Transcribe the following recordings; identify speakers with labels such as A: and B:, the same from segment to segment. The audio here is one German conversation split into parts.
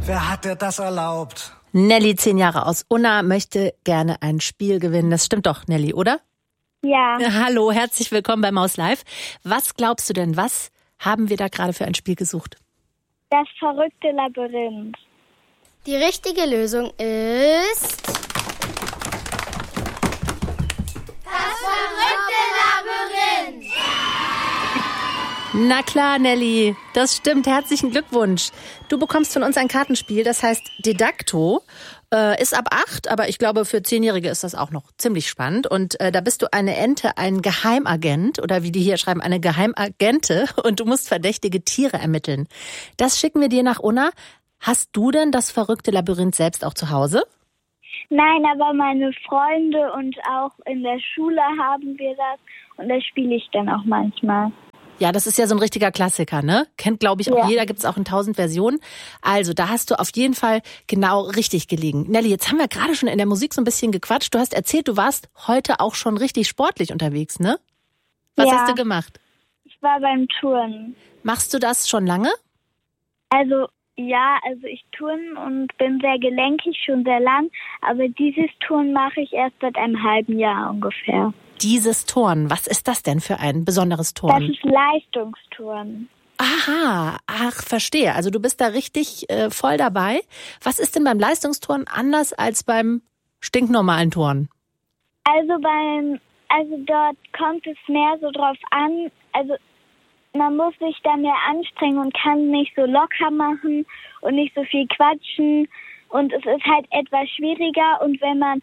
A: Wer hat dir das erlaubt?
B: Nelly, 10 Jahre aus Unna, möchte gerne ein Spiel gewinnen. Das stimmt doch, Nelly, oder?
C: Ja.
B: Hallo, herzlich willkommen bei Maus Live. Was glaubst du denn, was haben wir da gerade für ein Spiel gesucht?
C: Das verrückte Labyrinth.
D: Die richtige Lösung ist...
E: Das verrückte Labyrinth!
B: Na klar, Nelly, das stimmt. Herzlichen Glückwunsch. Du bekommst von uns ein Kartenspiel, das heißt Dedacto. Ist ab 8, aber ich glaube, für 10-Jährige ist das auch noch ziemlich spannend. Und da bist du eine Ente, ein Geheimagent oder wie die hier schreiben, eine Geheimagente und du musst verdächtige Tiere ermitteln. Das schicken wir dir nach Unna. Hast du denn das verrückte Labyrinth selbst auch zu Hause?
C: Nein, aber meine Freunde und auch in der Schule haben wir das und das spiele ich dann auch manchmal.
B: Ja, das ist ja so ein richtiger Klassiker, ne? Kennt, glaube ich, auch jeder, gibt's auch in 1000 Versionen. Also, da hast du auf jeden Fall genau richtig gelegen. Nelly, jetzt haben wir gerade schon in der Musik so ein bisschen gequatscht. Du hast erzählt, du warst heute auch schon richtig sportlich unterwegs, ne? Was hast du gemacht?
C: Ich war beim Turnen.
B: Machst du das schon lange?
C: Also ich turne und bin sehr gelenkig, schon sehr lang. Aber dieses Turnen mache ich erst seit einem halben Jahr ungefähr.
B: Dieses Turnen, was ist das denn für ein besonderes Turnen?
C: Das ist Leistungsturnen.
B: Aha, verstehe. Also du bist da richtig voll dabei. Was ist denn beim Leistungsturnen anders als beim stinknormalen Turnen?
C: Also dort kommt es mehr so drauf an, also man muss sich da mehr anstrengen und kann nicht so locker machen und nicht so viel quatschen. Und es ist halt etwas schwieriger und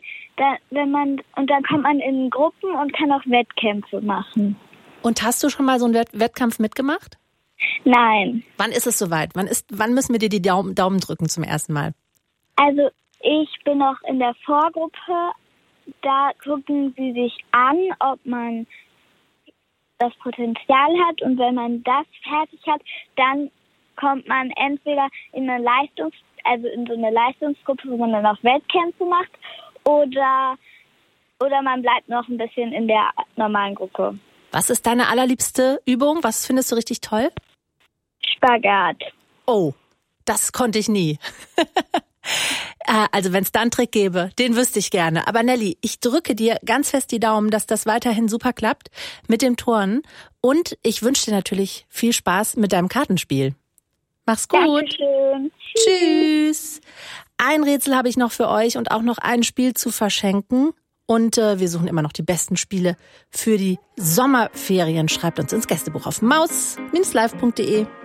C: dann kommt man in Gruppen und kann auch Wettkämpfe machen.
B: Und hast du schon mal so einen Wettkampf mitgemacht?
C: Nein.
B: Wann ist es soweit? Wann müssen wir dir die Daumen drücken zum ersten Mal?
C: Also ich bin noch in der Vorgruppe. Da gucken sie sich an, ob man das Potenzial hat. Und wenn man das fertig hat, dann kommt man entweder in so eine Leistungsgruppe, wo man dann auch Wettkämpfe macht, oder man bleibt noch ein bisschen in der normalen Gruppe.
B: Was ist deine allerliebste Übung? Was findest du richtig toll?
C: Spagat.
B: Oh, das konnte ich nie. Also wenn es da einen Trick gäbe, den wüsste ich gerne. Aber Nelly, ich drücke dir ganz fest die Daumen, dass das weiterhin super klappt mit dem Turnen. Und ich wünsche dir natürlich viel Spaß mit deinem Kartenspiel. Mach's gut.
C: Dankeschön.
B: Tschüss. Ein Rätsel habe ich noch für euch und auch noch ein Spiel zu verschenken. Und wir suchen immer noch die besten Spiele für die Sommerferien. Schreibt uns ins Gästebuch auf maus-live.de.